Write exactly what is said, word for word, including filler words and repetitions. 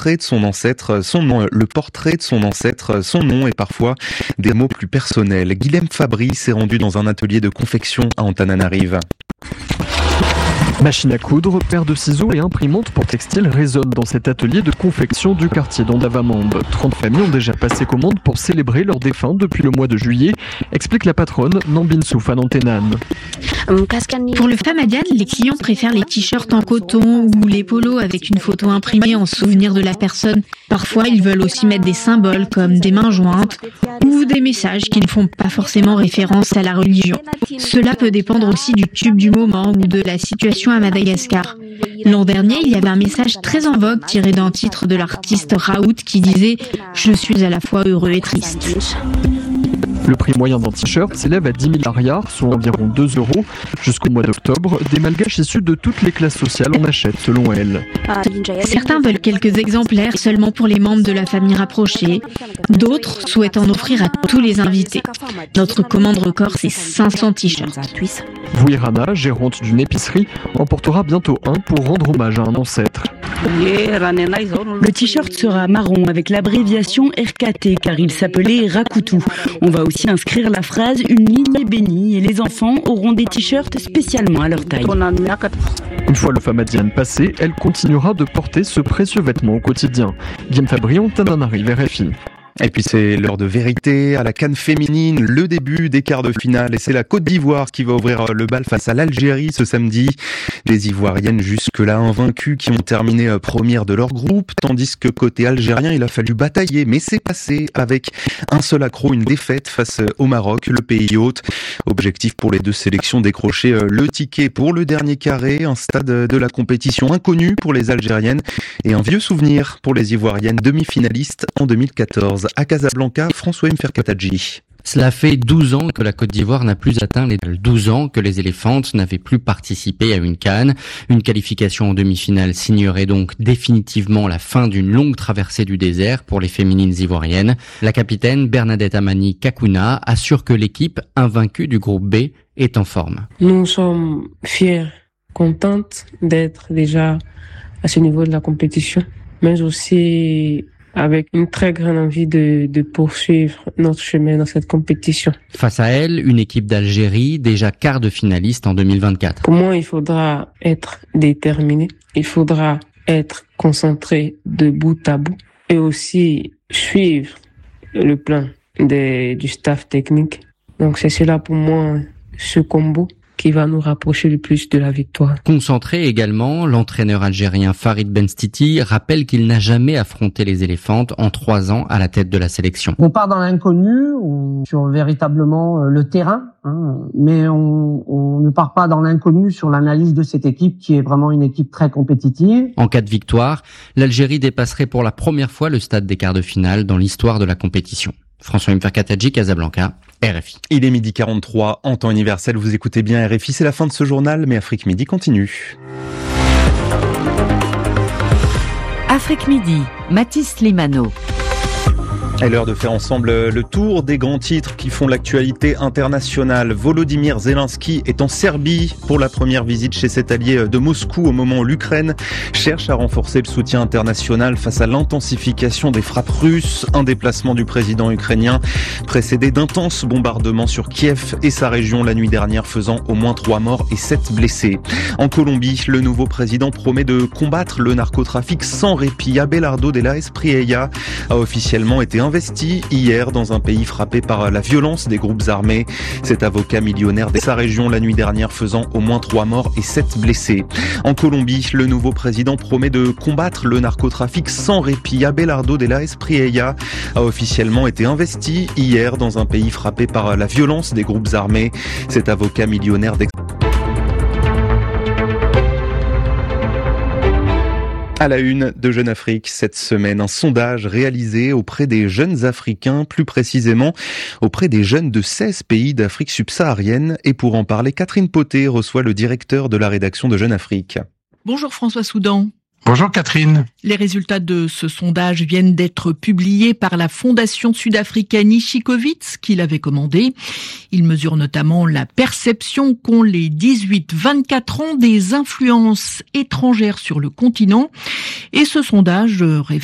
portrait de son ancêtre, son nom, le portrait de son ancêtre, son nom et parfois des mots plus personnels. Guilhem Fabry s'est rendu dans un atelier de confection à Antananarive. Machine à coudre, paire de ciseaux et imprimante pour textile résonnent dans cet atelier de confection du quartier d'Ondavamande. trente familles ont déjà passé commande pour célébrer leurs défunts depuis le mois de juillet, explique la patronne Nambin Souf à Nantenan. Pour le Famadian, les clients préfèrent les t-shirts en coton ou les polos avec une photo imprimée en souvenir de la personne. Parfois, ils veulent aussi mettre des symboles comme des mains jointes ou des messages qui ne font pas forcément référence à la religion. Cela peut dépendre aussi du tube du moment ou de la situation à Madagascar. L'an dernier, il y avait un message très en vogue tiré d'un titre de l'artiste Raoult qui disait « Je suis à la fois heureux et triste ». Le prix moyen d'un t-shirt s'élève à dix mille ariars, soit environ deux euros. Jusqu'au mois d'octobre, des malgaches issus de toutes les classes sociales en achètent selon elle. Certains veulent quelques exemplaires seulement pour les membres de la famille rapprochée. D'autres souhaitent en offrir à tous les invités. Notre commande record, c'est cinq cents t-shirts. Vouirana, gérante d'une épicerie, en portera bientôt un pour rendre hommage à un ancêtre. Le t-shirt sera marron avec l'abréviation R K T car il s'appelait Rakutu. On va aussi inscrire la phrase « Une lignée bénie » et les enfants auront des t-shirts spécialement à leur taille. Une fois le Famadian passé, elle continuera de porter ce précieux vêtement au quotidien. Guillaume Fabry, Antananarive, R F I. Et puis c'est l'heure de vérité à la CAN féminine, le début des quarts de finale et c'est la Côte d'Ivoire qui va ouvrir le bal face à l'Algérie ce samedi. Les Ivoiriennes jusque-là invaincues qui ont terminé première de leur groupe, tandis que côté algérien il a fallu batailler, mais c'est passé avec un seul accroc, une défaite face au Maroc, le pays hôte. Objectif pour les deux sélections, décrocher le ticket pour le dernier carré, un stade de la compétition inconnu pour les Algériennes et un vieux souvenir pour les Ivoiriennes demi-finalistes en deux mille quatorze. À Casablanca, François Mferkatadji. Cela fait douze ans que la Côte d'Ivoire n'a plus atteint les douze ans que les éléphantes n'avaient plus participé à une CAN. Une qualification en demi-finale signerait donc définitivement la fin d'une longue traversée du désert pour les féminines ivoiriennes. La capitaine Bernadette Amani Kakuna assure que l'équipe invaincue du groupe B est en forme. Nous sommes fiers, contentes d'être déjà à ce niveau de la compétition, mais aussi avec une très grande envie de, de poursuivre notre chemin dans cette compétition. Face à elle, une équipe d'Algérie, déjà quart de finaliste en deux mille vingt-quatre. Pour moi, il faudra être déterminé, il faudra être concentré de bout à bout et aussi suivre le plan des, du staff technique. Donc c'est cela pour moi, ce combo qui va nous rapprocher le plus de la victoire. Concentré également, l'entraîneur algérien Farid Benstiti rappelle qu'il n'a jamais affronté les éléphantes en trois ans à la tête de la sélection. On part dans l'inconnu, on, sur véritablement le terrain, hein, mais on, on ne part pas dans l'inconnu sur l'analyse de cette équipe qui est vraiment une équipe très compétitive. En cas de victoire, l'Algérie dépasserait pour la première fois le stade des quarts de finale dans l'histoire de la compétition. François Mferkatadji, Casablanca, R F I. Il est midi quarante-trois, en temps universel, vous écoutez bien R F I, c'est la fin de ce journal, mais Afrique Midi continue. Afrique Midi, Mathis Limano. Et l'heure de faire ensemble le tour des grands titres qui font l'actualité internationale. Volodymyr Zelensky est en Serbie pour la première visite chez cet allié de Moscou au moment où l'Ukraine cherche à renforcer le soutien international face à l'intensification des frappes russes. Un déplacement du président ukrainien précédé d'intenses bombardements sur Kiev et sa région la nuit dernière, faisant au moins trois morts et sept blessés. En Colombie, le nouveau président promet de combattre le narcotrafic sans répit. Abelardo de la Espriella a officiellement été investi hier dans un pays frappé par la violence des groupes armés. Cet avocat millionnaire de sa région la nuit dernière, faisant au moins trois morts et sept blessés. En Colombie, le nouveau président promet de combattre le narcotrafic sans répit. Abelardo de la Espriella a officiellement été investi hier dans un pays frappé par la violence des groupes armés. Cet avocat millionnaire d'ex- À la une de Jeune Afrique cette semaine, un sondage réalisé auprès des jeunes Africains, plus précisément auprès des jeunes de seize pays d'Afrique subsaharienne. Et pour en parler, Catherine Poté reçoit le directeur de la rédaction de Jeune Afrique. Bonjour François Soudan. Bonjour Catherine. Les résultats de ce sondage viennent d'être publiés par la Fondation sud-africaine Ishikowitz, qui l'avait commandé. Il mesure notamment la perception qu'ont les dix-huit vingt-quatre ans des influences étrangères sur le continent. Et ce sondage révèle